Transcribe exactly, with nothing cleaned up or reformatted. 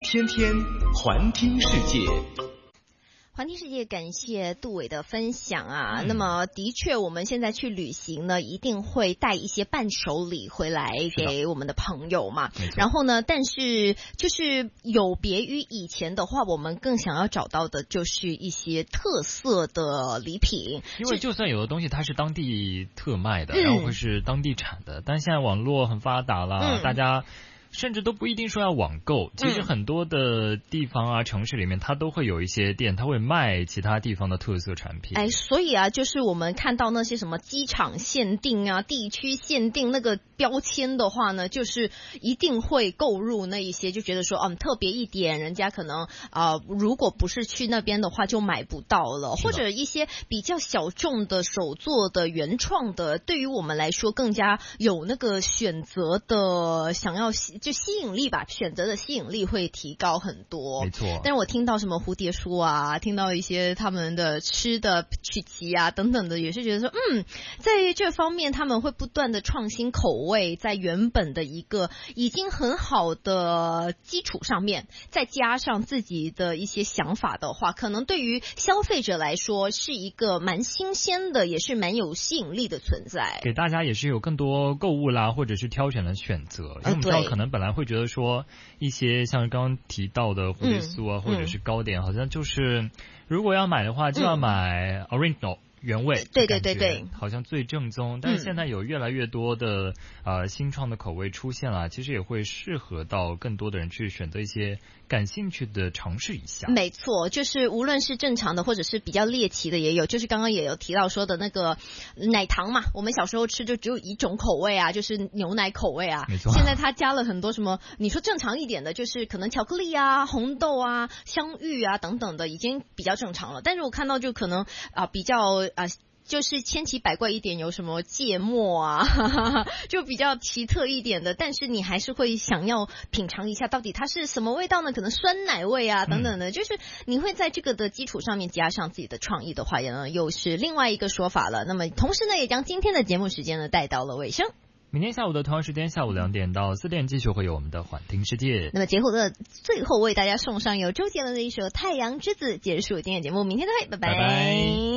天天环听世界。 环听世界，感谢杜伟的分享啊、嗯。那么的确我们现在去旅行呢，一定会带一些伴手礼回来给我们的朋友嘛。然后呢，但是就是有别于以前的话，我们更想要找到的就是一些特色的礼品。 因为就算有的东西它是当地特卖的、嗯、然后会是当地产的，但现在网络很发达了、嗯、大家甚至都不一定说要网购，其实很多的地方啊、嗯、城市里面它都会有一些店，它会卖其他地方的特色产品。 哎，所以啊，就是我们看到那些什么机场限定啊、地区限定那个标签的话呢，就是一定会购入那一些，就觉得说嗯特别一点，人家可能啊、呃、如果不是去那边的话就买不到了，或者一些比较小众的手作的原创的，对于我们来说更加有那个选择的想要就吸引力吧，选择的吸引力会提高很多。 没错。 但是我听到什么蝴蝶酥啊，听到一些他们的吃的曲奇啊等等的，也是觉得说嗯在这方面他们会不断的创新口味，在原本的一个已经很好的基础上面再加上自己的一些想法的话，可能对于消费者来说是一个蛮新鲜的，也是蛮有吸引力的存在， 给大家也是有更多购物啦或者是挑选的选择。因为我们知道可能本来会觉得说一些像刚刚提到的蝴蝶酥啊、嗯、或者是糕点、嗯、好像就是如果要买的话就要买 original、嗯原味， 对对对对， 好像最正宗。但是现在有越来越多的、嗯、呃新创的口味出现了，其实也会适合到更多的人去选择一些感兴趣的尝试一下。 没错，就是无论是正常的或者是比较猎奇的也有，就是刚刚也有提到说的那个奶糖嘛，我们小时候吃就只有一种口味啊，就是牛奶口味啊。 没错。 现在它加了很多什么，你说正常一点的，就是可能巧克力啊、红豆啊、香芋啊等等的，已经比较正常了。但是我看到就可能啊、呃、比较。啊，就是千奇百怪一点，有什么芥末啊，哈哈，就比较奇特一点的，但是你还是会想要品尝一下，到底它是什么味道呢？可能酸奶味啊，等等的，嗯、就是你会在这个的基础上面加上自己的创意的话，呢，又是另外一个说法了。那么同时呢，也将今天的节目时间呢带到了尾声。 明天下午的同样时间，下午两点到四点，继续会有我们的环听世界。 那么节目的最后为大家送上由周杰伦的一首《太阳之子》，结束今天的节目，明天再会，拜拜。 拜拜。